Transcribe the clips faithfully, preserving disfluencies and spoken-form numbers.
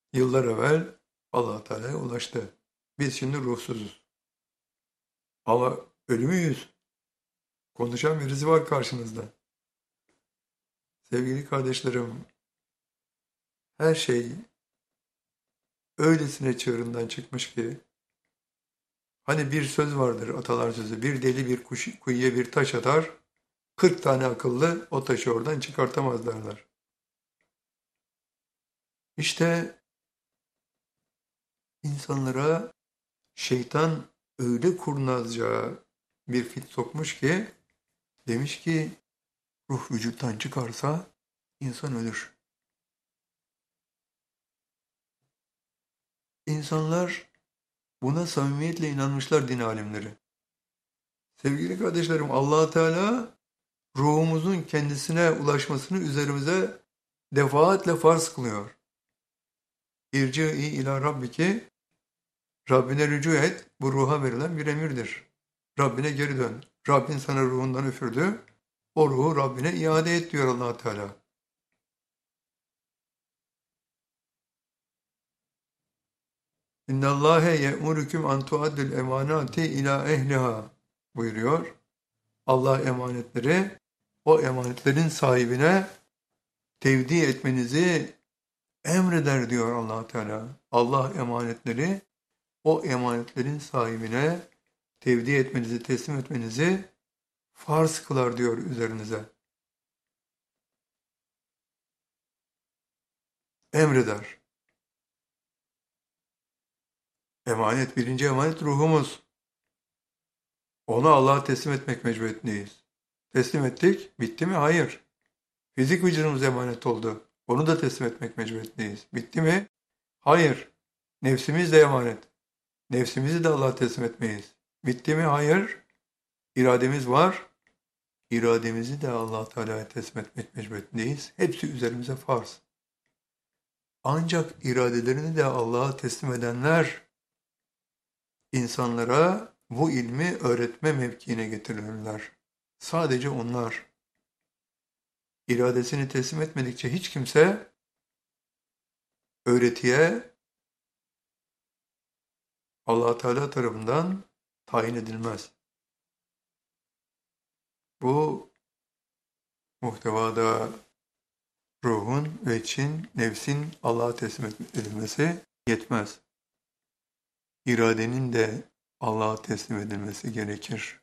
Yıllar evvel Allah Teala'ya ulaştı. Biz şimdi ruhsuzuz. Ama ölü müyüz? Konuşan birisi var karşınızda. Sevgili kardeşlerim, her şey öylesine çığırından çıkmış ki, hani bir söz vardır, atalar sözü, bir deli bir kuş, kuyuya bir taş atar, kırk tane akıllı o taşı oradan çıkartamaz derler. İşte insanlara şeytan öyle kurnazca bir fit sokmuş ki, demiş ki, ruh vücuttan çıkarsa insan ölür. İnsanlar buna samimiyetle inanmışlar, din alimleri. Sevgili kardeşlerim, Allah Teala ruhumuzun kendisine ulaşmasını üzerimize defaatle farz kılıyor. İrci'i ila rabbiki, Rabbine rücu et, bu ruha verilen bir emirdir. Rabbine geri dön. Rabbin sana ruhundan üfürdü, o ruhu Rabbine iade et diyor Allah Teala. İnna Allahe ye'murukum an tuaddul emanati ila ehliha buyuruyor. Allah emanetleri o emanetlerin sahibine tevdi etmenizi emreder diyor Allah Teala. Allah emanetleri o emanetlerin sahibine tevdi etmenizi, teslim etmenizi farz kılar diyor üzerinize. Emreder. Emanet, birinci emanet ruhumuz. Onu Allah'a teslim etmek mecburiyetindeyiz. Teslim ettik, bitti mi? Hayır. Fizik vücudumuz emanet oldu. Onu da teslim etmek mecburiyetindeyiz. Bitti mi? Hayır. Nefsimiz de emanet. Nefsimizi de Allah'a teslim etmeyiz. Bitti mi? Hayır. İrademiz var. İrademizi de Allah Teala'ya teslim etmek mecburiyetindeyiz. Hepsi üzerimize farz. Ancak iradelerini de Allah'a teslim edenler insanlara bu ilmi öğretme mevkiine getirirler. Sadece onlar. İradesini teslim etmedikçe hiç kimse öğretiye Allah Teala tarafından tayin edilmez. Bu muhtevada ruhun ve için, nefsin Allah'a teslim edilmesi yetmez. İradenin de Allah'a teslim edilmesi gerekir.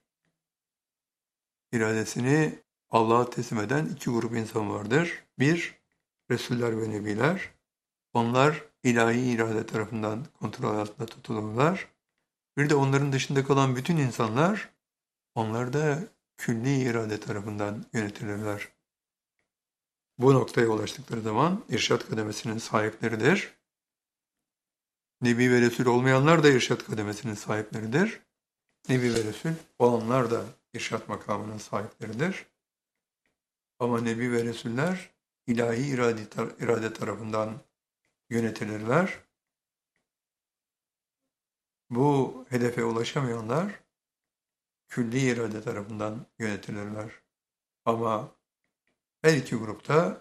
İradesini Allah'a teslim eden iki grup insan vardır. Bir, Resuller ve Nebiler. Onlar ilahi irade tarafından kontrol altında tutulurlar. Bir de onların dışında kalan bütün insanlar, onlar da külli irade tarafından yönetilirler. Bu noktaya ulaştıkları zaman irşad kademesinin sahipleridir. Nebi ve Resul olmayanlar da irşad kademesinin sahipleridir. Nebi ve Resul olanlar da irşad makamının sahipleridir. Ama Nebi ve Resuller ilahi irade, irade tarafından yönetilirler. Bu hedefe ulaşamayanlar külli irade tarafından yönetilirler. Ama her iki grupta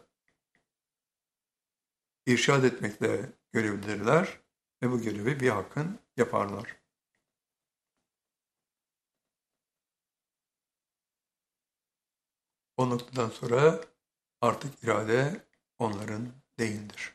irşad etmekle görevlidirler ve bu görevi bir hakkın yaparlar. O noktadan sonra artık irade onların değildir.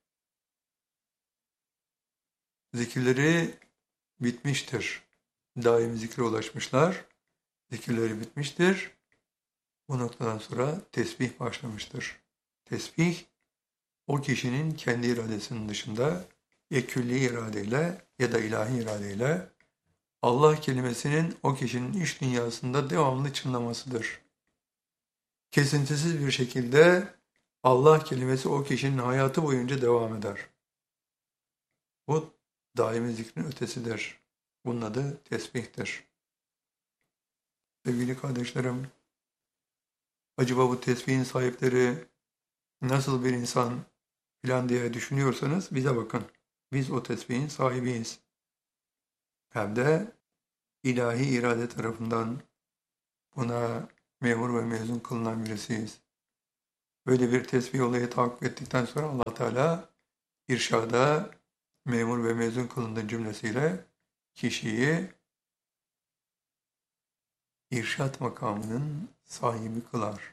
Zikirleri bitmiştir. Daimi zikre ulaşmışlar. Zikirleri bitmiştir. Bu noktadan sonra tesbih başlamıştır. Tesbih, o kişinin kendi iradesinin dışında ya külli iradeyle ya da ilahi iradeyle Allah kelimesinin o kişinin iç dünyasında devamlı çınlamasıdır. Kesintisiz bir şekilde Allah kelimesi o kişinin hayatı boyunca devam eder. Bu daimi zikrin ötesidir. Bunun adı tesbihtir. Sevgili kardeşlerim, acaba bu tesbihin sahipleri nasıl bir insan filan diye düşünüyorsanız bize bakın. Biz o tesbihin sahibiyiz. Hem de ilahi irade tarafından buna memur ve mezun kılınan birisiyiz. Böyle bir tesbih olayı tahakkuk ettikten sonra Allah Teala irşada memur ve mezun kılındığı cümlesiyle kişiyi irşat makamının sahibi kılar.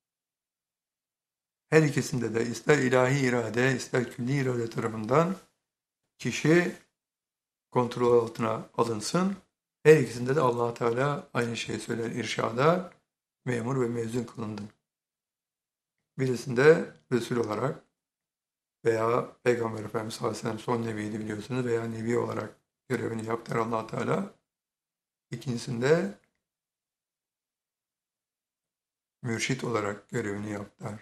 Her ikisinde de ister ilahi irade, ister külli irade tarafından kişi kontrol altına alınsın. Her ikisinde de Allah Teala aynı şeyi söyler. İrşada memur ve mezun kılındı. Birisinde Resul olarak veya Peygamber Efendimiz sallallahu aleyhi ve sellem son nebiydi biliyorsunuz veya nebi olarak görevini yaptı Allah Teala. İkincisinde mürşit olarak görevini yaptı.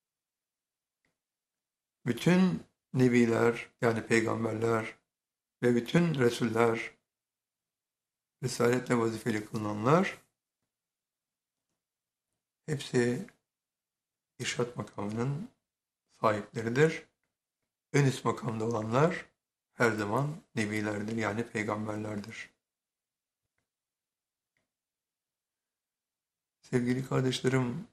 Bütün nebiler yani peygamberler ve bütün resuller, risaletle vazifeli kılınanlar hepsi irşat makamının sahipleridir. En üst makamda olanlar her zaman nebilerdir yani peygamberlerdir. Sevgili kardeşlerim,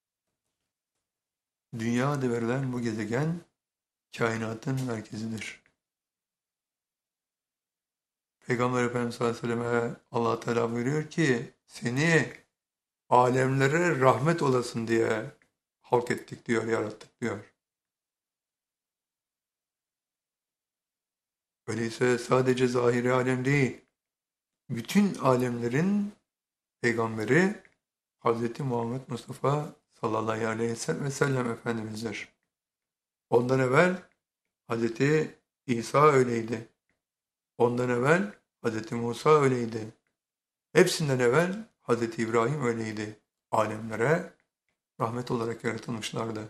dünya adı verilen bu gezegen kainatın merkezidir. Peygamber Efendimiz sallallahu aleyhi ve selleme Allah Teala buyuruyor ki seni alemlere rahmet olasın diye halk ettik diyor, yarattık diyor. Öyleyse sadece zahiri alem değil, bütün alemlerin peygamberi Hazreti Muhammed Mustafa sallallahu aleyhi ve sellem Efendimiz'dir. Ondan evvel Hazreti İsa öyleydi. Ondan evvel Hazreti Musa öyleydi. Hepsinden evvel Hazreti İbrahim öyleydi. Alemlere rahmet olarak yaratılmışlardı.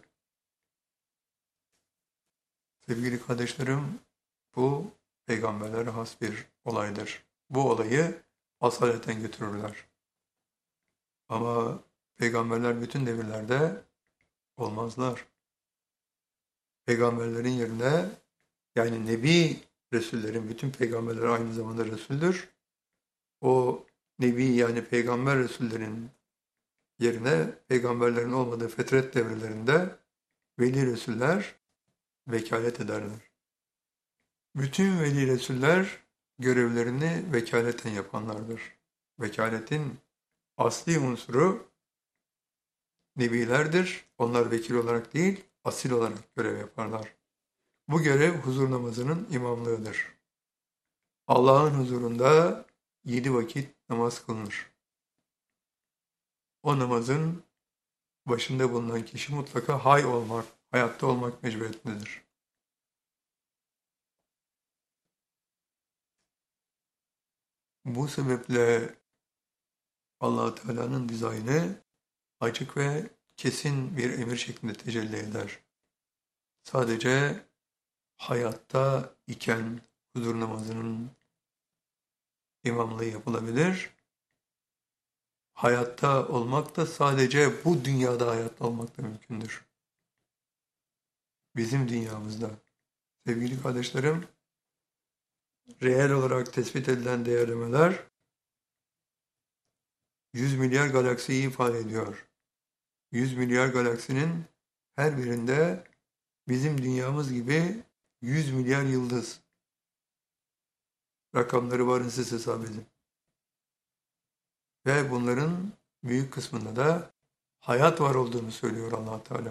Sevgili kardeşlerim, bu peygamberlere has bir olaydır. Bu olayı asaleten götürürler. Ama peygamberler bütün devirlerde olmazlar. Peygamberlerin yerine yani Nebi Resullerin, bütün peygamberler aynı zamanda Resul'dür. O Nebi yani peygamber Resullerin yerine peygamberlerin olmadığı fetret devrelerinde veli Resuller vekalet ederler. Bütün veli Resuller görevlerini vekaleten yapanlardır. Vekaletin asli unsuru nebilerdir. Onlar vekil olarak değil, asil olarak görev yaparlar. Bu görev huzur namazının imamlığıdır. Allah'ın huzurunda yedi vakit namaz kılınır. O namazın başında bulunan kişi mutlaka hay olmak, hayatta olmak mecburiyetindedir. Bu sebeple Allah Teala'nın dizaynı açık ve kesin bir emir şeklinde tecelli eder. Sadece hayatta iken huzur namazının imamlığı yapılabilir. Hayatta olmak da sadece bu dünyada hayatta olmak da mümkündür. Bizim dünyamızda. Sevgili kardeşlerim, reel olarak tespit edilen değerlemeler yüz milyar galaksiyi ifade ediyor. yüz milyar galaksinin her birinde bizim dünyamız gibi yüz milyar yıldız. Rakamları varın siz hesap edin. Ve bunların büyük kısmında da hayat var olduğunu söylüyor Allah Teala.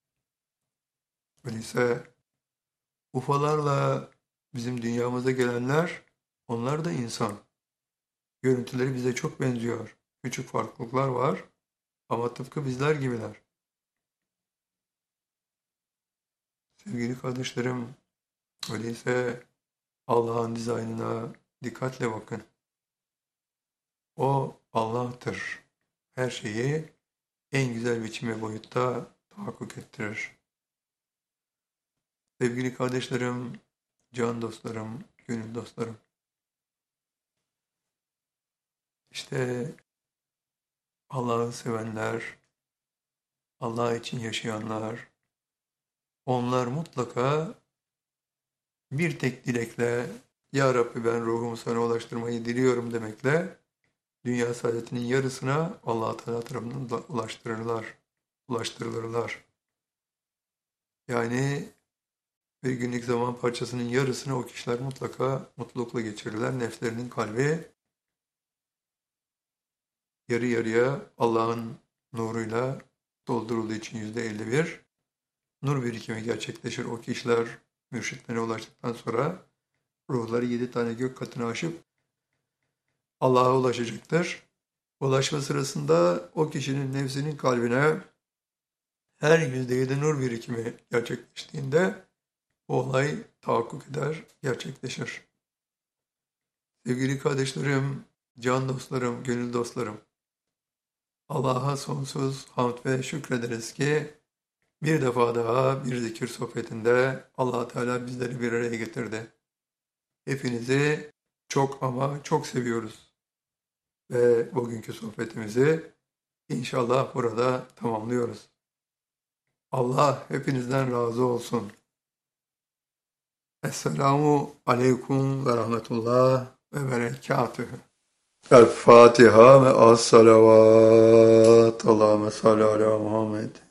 Öyleyse ufalarla bizim dünyamıza gelenler, onlar da insan. Görüntüleri bize çok benziyor. Küçük farklılıklar var ama tıpkı bizler gibiler. Sevgili kardeşlerim, öyleyse Allah'ın dizaynına dikkatle bakın. O Allah'tır. Her şeyi en güzel biçim ve boyutta tahakkuk ettirir. Sevgili kardeşlerim, can dostlarım, gönül dostlarım. İşte Allah'ı sevenler, Allah için yaşayanlar, onlar mutlaka bir tek dilekle Ya Rabbi ben ruhumu sana ulaştırmayı diliyorum demekle dünya saadetinin yarısına Allah Teala tarafından ulaştırırlar, ulaştırılırlar. Yani bir günlük zaman parçasının yarısını o kişiler mutlaka mutlulukla geçirirler. Nefslerinin kalbi yarı yarıya Allah'ın nuruyla doldurulduğu için yüzde elli bir nur birikimi gerçekleşir. O kişiler mürşitlerine ulaştıktan sonra ruhları yedi tane gök katını aşıp Allah'a ulaşacaktır. Ulaşma sırasında o kişinin nefsinin kalbine her yüzde yedi nur birikimi gerçekleştiğinde o olay tahakkuk eder, gerçekleşir. Sevgili kardeşlerim, can dostlarım, gönül dostlarım, Allah'a sonsuz hamd ve şükrederiz ki bir defa daha bir zikir sohbetinde Allah Teala bizleri bir araya getirdi. Hepinizi çok ama çok seviyoruz. Ve bugünkü sohbetimizi inşallah burada tamamlıyoruz. Allah hepinizden razı olsun. Esselamu aleyküm ve rahmetullah ve berekatühü. El Fatiha ve as-salavat. Allahümme salli ala Muhammed.